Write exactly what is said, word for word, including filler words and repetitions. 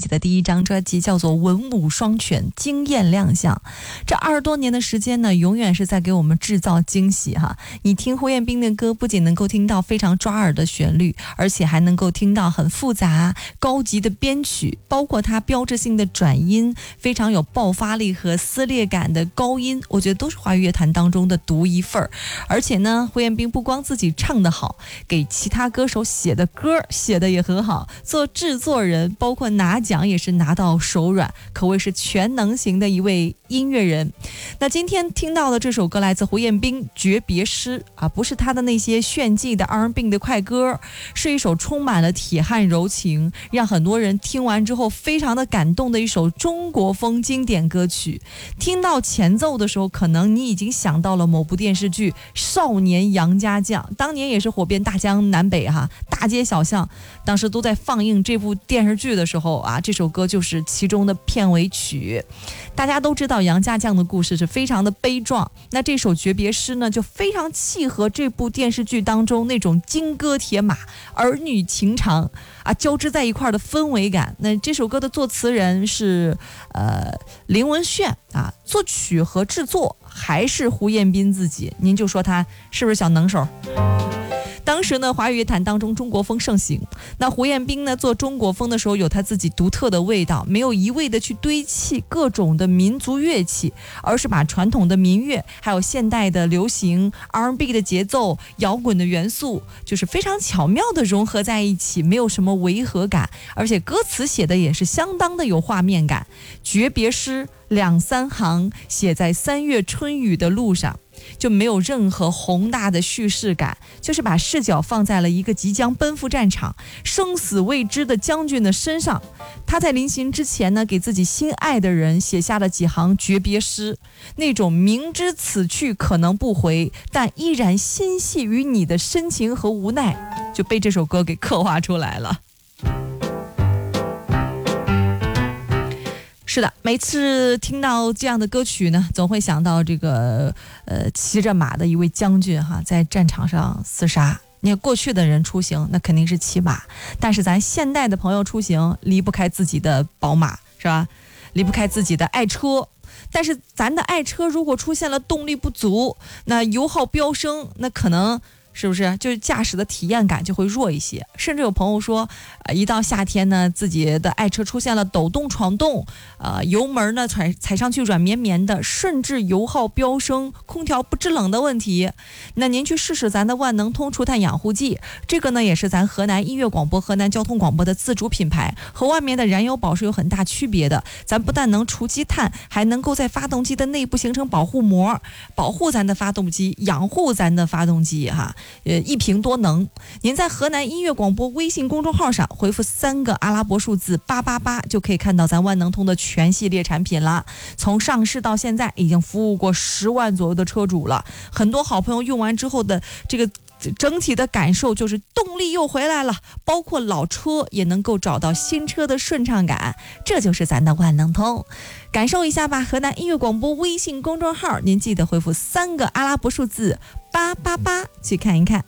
己的第一张专辑，叫做《文武双全》，惊艳亮相。这二十多年的时间呢，永远是在给我们制造惊喜哈。你听胡彦斌的歌，不仅能够听到非常抓耳的旋律，而且还能够听到很复杂高级的编曲，包括它标志性的转音，非常有爆发力和撕裂感的高音，我觉得都是华语乐坛当中的独一份儿。而且呢，胡彦斌不光自己唱得好，给其他歌手写的歌写的也很好，做制作人包括拿奖也是拿到手软，可谓是全能型的一位音乐人。那今天听到的这首歌来自胡彦斌《诀别诗》啊，不是他的那些炫技的 R and B 的快歌，是一首充满了铁汉柔情，让很多人听完之后非常的感动的一首中国风经典歌曲。听到前奏的时候，可能你已经想到了某部电视剧《少年杨家将》，当年也是火遍大江南北哈，大街小巷当时都在放映这部电视剧的时候啊，这首歌就是其中的片尾曲。大家都知道杨家将的故事是非常的悲壮，那这首诀别诗呢，就非常契合这部电视剧当中那种金戈铁马、儿女情长啊交织在一块的氛围感。那这首歌的作词人是呃林文炫啊，作曲和制作还是胡彦斌自己，您就说他是不是小能手？当时呢，华语乐坛当中中国风盛行，那胡彦斌呢做中国风的时候有他自己独特的味道，没有一味的去堆砌各种的民族乐器，而是把传统的民乐还有现代的流行 R and B 的节奏、摇滚的元素，就是非常巧妙的融合在一起，没有什么违和感，而且歌词写的也是相当的有画面感。诀别诗两三行写在三月春雨的路上，就没有任何宏大的叙事感，就是把视角放在了一个即将奔赴战场、生死未知的将军的身上。他在临行之前呢，给自己心爱的人写下了几行诀别诗，那种明知此去可能不回，但依然心系于你的深情和无奈，就被这首歌给刻画出来了。是的，每次听到这样的歌曲呢，总会想到这个呃骑着马的一位将军哈，在战场上厮杀。你看过去的人出行那肯定是骑马，但是咱现代的朋友出行离不开自己的宝马，是吧？离不开自己的爱车。但是咱的爱车如果出现了动力不足，那油耗飙升，那可能是不是就是驾驶的体验感就会弱一些？甚至有朋友说，呃，一到夏天呢，自己的爱车出现了抖动闯动，呃，油门呢踩踩上去软绵绵的，甚至油耗飙升、空调不制冷的问题。那您去试试咱的万能通除碳养护剂，这个呢也是咱河南音乐广播、河南交通广播的自主品牌，和外面的燃油宝是有很大区别的。咱不但能除积碳，还能够在发动机的内部形成保护膜，保护咱的发动机，养护咱的发动机哈。呃，一瓶多能。您在河南音乐广播微信公众号上回复三个阿拉伯数字八八八，就可以看到咱万能通的全系列产品了。从上市到现在，已经服务过十万左右的车主了。很多好朋友用完之后的这个整体的感受就是动力又回来了，包括老车也能够找到新车的顺畅感，这就是咱的万能通。感受一下吧，河南音乐广播微信公众号，您记得回复三个阿拉伯数字八八八去看一看。